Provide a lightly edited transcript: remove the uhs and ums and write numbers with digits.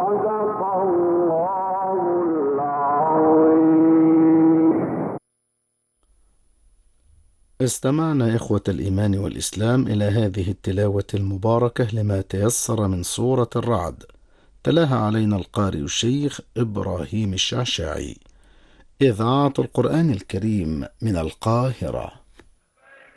استمعنا إخوة الإيمان والإسلام إلى هذه التلاوة المباركة لما تيسر من سورة الرعد، تلاها علينا القارئ الشيخ إبراهيم الشعشاعي. إذاعة القرآن الكريم من القاهرة.